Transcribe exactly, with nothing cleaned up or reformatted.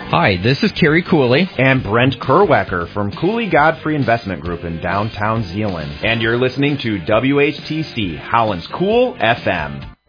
Hi, this is Kerry Cooley. And Brent Kerwecker from Cooley Godfrey Investment Group in downtown Zeeland. And you're listening to W H T C, Holland's Cool F M.